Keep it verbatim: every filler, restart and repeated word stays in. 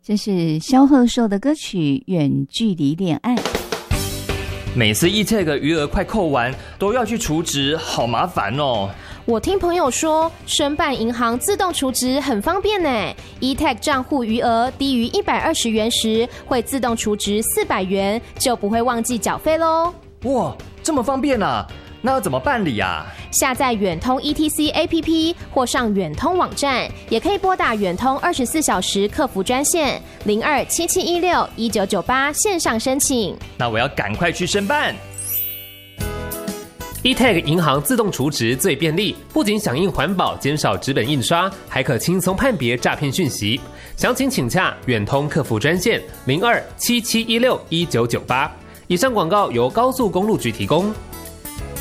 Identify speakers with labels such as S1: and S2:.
S1: 这是萧贺寿的歌曲《远距离恋爱》。
S2: 每次 E-Tag 余额快扣完，都要去储值，好麻烦哦。
S3: 我听朋友说，申办银行自动储值很方便呢。E-Tag 账户余额低于一百二十元时，会自动储值四百元，就不会忘记缴费咯。
S2: 哇，这么方便啊！那要怎么办理啊？
S3: 下载远通 E T C A P P 或上远通网站，也可以拨打远通二十四小时客服专线零二七七一六一九九八线上申请。
S2: 那我要赶快去申办。
S4: E-Tag 银行自动储值最便利，不仅响应环保，减少纸本印刷，还可轻松判别诈骗讯息。详情请洽远通客服专线零二七七一六一九九八。以上广告由高速公路局提供。